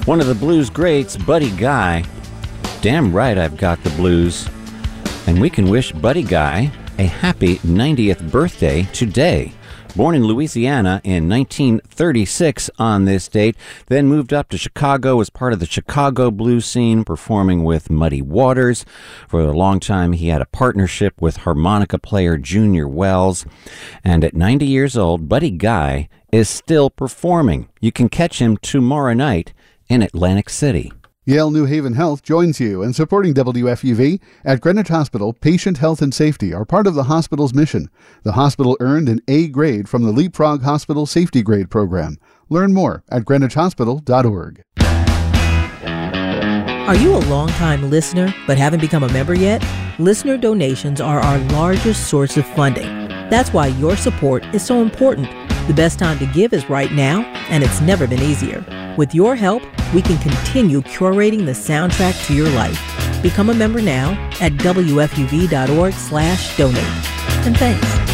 One of the blues greats, Buddy Guy. Damn right I've got the blues. And we can wish Buddy Guy a happy 90th birthday today. Born in Louisiana in 1936 on this date, then moved up to Chicago as part of the Chicago blues scene, performing with Muddy Waters. For a long time, he had a partnership with harmonica player Junior Wells. And at 90 years old, Buddy Guy is still performing. You can catch him tomorrow night in Atlantic City. Yale New Haven Health joins you in supporting WFUV. At Greenwich Hospital, patient health and safety are part of the hospital's mission. The hospital earned an A grade from the Leapfrog Hospital Safety Grade Program. Learn more at greenwichhospital.org. Are you a longtime listener but haven't become a member yet? Listener donations are our largest source of funding. That's why your support is so important. The best time to give is right now, and it's never been easier. With your help, we can continue curating the soundtrack to your life. Become a member now at WFUV.org/donate. And thanks.